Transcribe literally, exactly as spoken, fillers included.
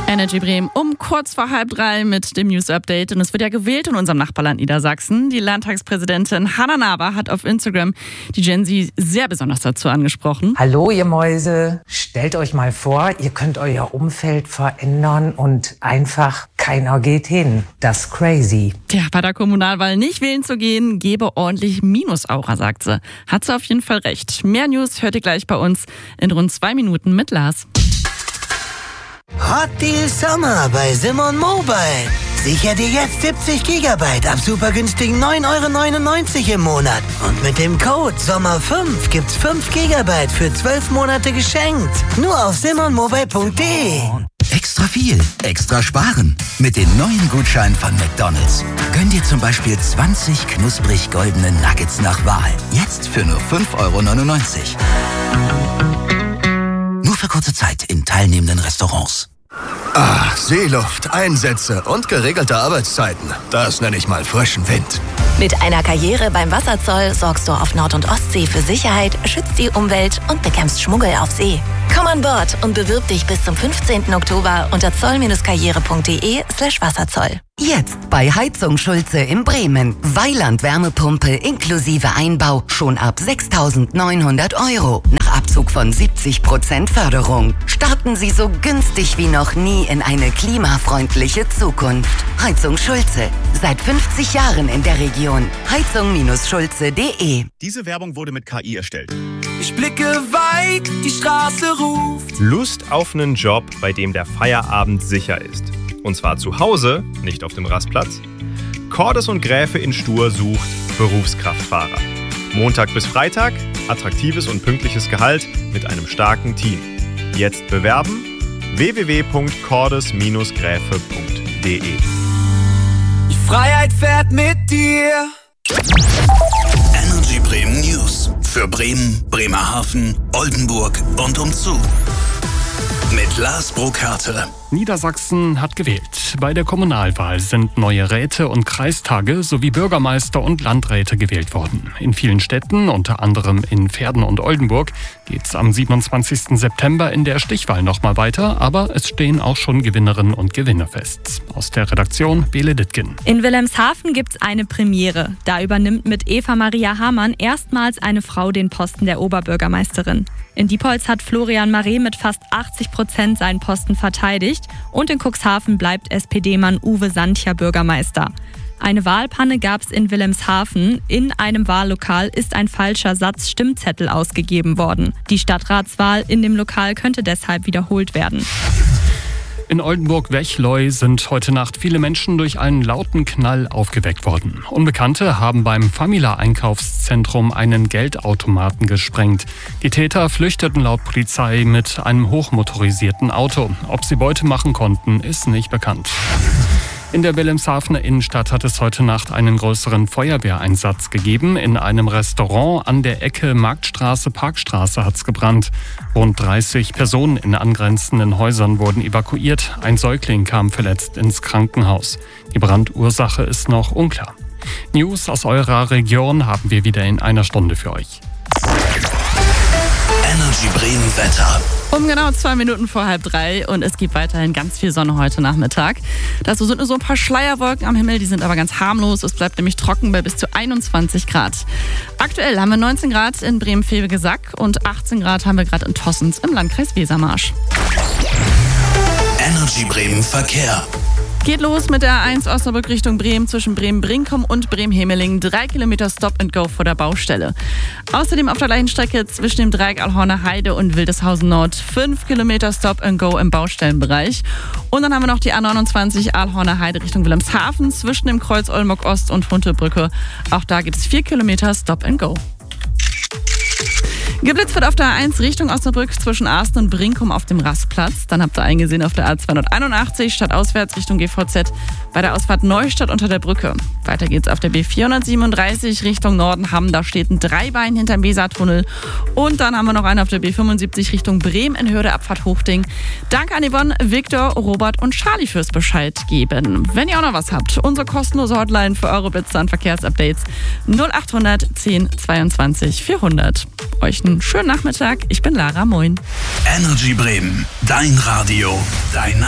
Energy Bremen um kurz vor halb drei mit dem News-Update. Und es wird ja gewählt in unserem Nachbarland Niedersachsen. Die Landtagspräsidentin Hanna Naber hat auf Instagram die Gen Z sehr besonders dazu angesprochen. Hallo ihr Mäuse, stellt euch mal vor, ihr könnt euer Umfeld verändern und einfach keiner geht hin. Das ist crazy. Tja, bei der Kommunalwahl nicht wählen zu gehen, gebe ordentlich Minusaura, sagt sie. Hat sie auf jeden Fall recht. Mehr News hört ihr gleich bei uns in rund zwei Minuten mit Lars. Hot Deal Sommer bei Simon Mobile. Sicher dir jetzt siebzig Gigabyte ab super günstigen neun Euro neunundneunzig im Monat. Und mit dem Code Sommer fünf gibt's fünf Gigabyte für zwölf Monate geschenkt. Nur auf simon mobile punkt de. Extra viel, extra sparen. Mit den neuen Gutscheinen von McDonald's. Gönn dir zum Beispiel zwanzig knusprig goldene Nuggets nach Wahl. Jetzt für nur fünf Euro neunundneunzig. Nur für kurze Zeit in teilnehmenden Restaurants. Ah, Seeluft, Einsätze und geregelte Arbeitszeiten. Das nenne ich mal frischen Wind. Mit einer Karriere beim Wasserzoll sorgst du auf Nord- und Ostsee für Sicherheit, schützt die Umwelt und bekämpfst Schmuggel auf See. Komm an Bord und bewirb dich bis zum fünfzehnten Oktober unter zoll-karriere punkt de slash Wasserzoll. Jetzt bei Heizung Schulze in Bremen. Weiland Wärmepumpe inklusive Einbau schon ab sechstausendneunhundert Euro. Nach Abzug von siebzig Prozent Förderung. Starten Sie so günstig wie noch nie in eine klimafreundliche Zukunft. Heizung Schulze. Seit fünfzig Jahren in der Region. heizung Schulze punkt de. Diese Werbung wurde mit K I erstellt. Ich blicke weit, die Straße ruft. Lust auf einen Job, bei dem der Feierabend sicher ist. Und zwar zu Hause, nicht auf dem Rastplatz. Cordes und Gräfe in Stur sucht Berufskraftfahrer. Montag bis Freitag, attraktives und pünktliches Gehalt mit einem starken Team. Jetzt bewerben w w w punkt cordes gräfe punkt de. Die Freiheit fährt mit dir. Energy Bremen News. Für Bremen, Bremerhaven, Oldenburg und umzu. Mit Lars Burkhardt. Niedersachsen hat gewählt. Bei der Kommunalwahl sind neue Räte und Kreistage sowie Bürgermeister und Landräte gewählt worden. In vielen Städten, unter anderem in Verden und Oldenburg, geht's am siebenundzwanzigsten September in der Stichwahl nochmal weiter, aber es stehen auch schon Gewinnerinnen und Gewinner fest. Aus der Redaktion Bele Dittgen. In Wilhelmshaven gibt's eine Premiere. Da übernimmt mit Eva Maria Hamann erstmals eine Frau den Posten der Oberbürgermeisterin. In Diepholz hat Florian Maré mit fast achtzig Prozent seinen Posten verteidigt und in Cuxhaven bleibt S P D-Mann Uwe Santja Bürgermeister. Eine Wahlpanne gab es in Wilhelmshaven. In einem Wahllokal ist ein falscher Satz Stimmzettel ausgegeben worden. Die Stadtratswahl in dem Lokal könnte deshalb wiederholt werden. In Oldenburg-Wechleu sind heute Nacht viele Menschen durch einen lauten Knall aufgeweckt worden. Unbekannte haben beim Famila-Einkaufszentrum einen Geldautomaten gesprengt. Die Täter flüchteten laut Polizei mit einem hochmotorisierten Auto. Ob sie Beute machen konnten, ist nicht bekannt. In der Wilhelmshavener Innenstadt hat es heute Nacht einen größeren Feuerwehreinsatz gegeben. In einem Restaurant an der Ecke Marktstraße-Parkstraße hat es gebrannt. Rund dreißig Personen in angrenzenden Häusern wurden evakuiert. Ein Säugling kam verletzt ins Krankenhaus. Die Brandursache ist noch unklar. News aus eurer Region haben wir wieder in einer Stunde für euch. Energy Bremen Wetter. Um genau zwei Minuten vor halb drei und es gibt weiterhin ganz viel Sonne heute Nachmittag. Dazu sind nur so ein paar Schleierwolken am Himmel, die sind aber ganz harmlos. Es bleibt nämlich trocken bei bis zu einundzwanzig Grad. Aktuell haben wir neunzehn Grad in Bremen-Febegesack und achtzehn Grad haben wir gerade in Tossens im Landkreis Wesermarsch. Energy Bremen Verkehr. Geht los mit der A eins Osnabrück Richtung Bremen zwischen Bremen-Brinkum und Bremen-Hemeling. Drei Kilometer Stop and Go vor der Baustelle. Außerdem auf der gleichen Strecke zwischen dem Dreieck Alhorner Heide und Wildeshausen Nord. Fünf Kilometer Stop and Go im Baustellenbereich. Und dann haben wir noch die A neunundzwanzig Alhorner Heide Richtung Wilhelmshaven zwischen dem Kreuz Oldenburg Ost und Huntebrücke. Auch da gibt es vier Kilometer Stop and Go. Geblitzt wird auf der A eins Richtung Osnabrück zwischen Arsten und Brinkum auf dem Rastplatz. Dann habt ihr eingesehen auf der A zweihunderteinundachtzig stadtauswärts Richtung G V Z bei der Ausfahrt Neustadt unter der Brücke. Weiter geht's auf der B vierhundertsiebenunddreißig Richtung Norden Hamm. Da steht ein Dreibein hinterm Wesertunnel. Und dann haben wir noch einen auf der B fünfundsiebzig Richtung Bremen in Hürde Abfahrt Hochding. Danke an Yvonne, Viktor, Robert und Charlie fürs Bescheid geben. Wenn ihr auch noch was habt, unsere kostenlose Hotline für eure Blitzer und Verkehrsupdates null achthundert zehn zweiundzwanzig vierhundert. Euch einen schönen Nachmittag. Ich bin Lara. Moin. Energy Bremen. Dein Radio. Dein